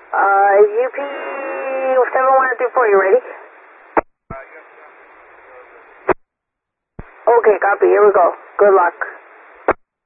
UP 7124, you ready? Okay, copy. Here we go. Good luck.